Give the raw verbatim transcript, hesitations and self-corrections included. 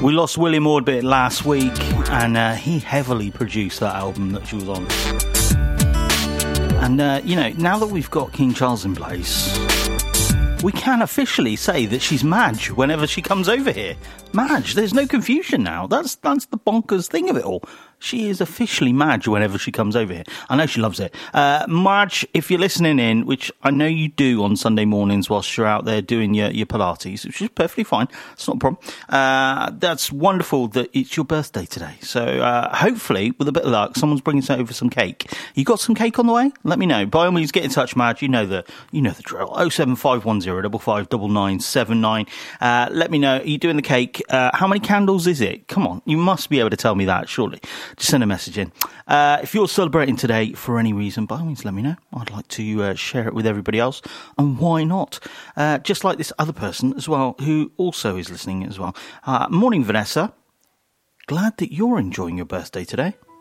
We lost William Orbit last week, and uh, he heavily produced that album that she was on. And, uh, you know, now that we've got King Charles in place, we can officially say that she's Madge whenever she comes over here. Madge, there's no confusion now. That's that's the bonkers thing of it all. She is officially Madge whenever she comes over here. I know she loves it. Uh, Madge, if you're listening in, which I know you do on Sunday mornings whilst you're out there doing your, your Pilates, which is perfectly fine. It's not a problem. Uh, that's wonderful that it's your birthday today. So uh, hopefully, with a bit of luck, someone's bringing over some cake. You got some cake on the way? Let me know. By all means, get in touch, Madge. You know the you know the drill. oh seven five one zero five five nine nine seven nine. Uh, let me know. Are you doing the cake? Uh, how many candles is it? Come on. You must be able to tell me that, surely. Just send a message in. Uh, if you're celebrating today for any reason, by all means, let me know. I'd like to uh, share it with everybody else. And why not? Uh, just like this other person as well, who also is listening as well. Uh, morning, Vanessa. Glad that you're enjoying your birthday today.